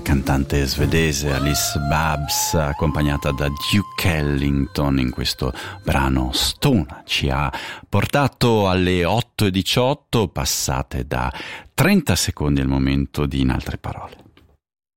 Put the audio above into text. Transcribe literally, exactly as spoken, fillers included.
cantante svedese Alice Babs, accompagnata da Duke Ellington in questo brano Stone. Ci ha portato alle otto e diciotto, passate da trenta secondi al momento di In altre parole.